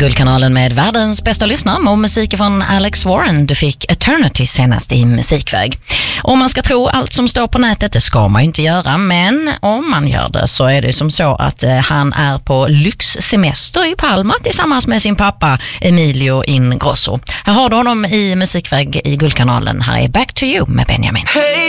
Guldkanalen med världens bästa lyssnare och musik från Alex Warren. Du fick Eternity senast i musikväg. Om man ska tro allt som står på nätet, det ska man ju inte göra, men om man gör det så är det som så att han är på lyxsemester i Palma tillsammans med sin pappa Emilio Ingrosso. Här har du honom i musikväg i Guldkanalen. Här är Back to You med Benjamin. Hey.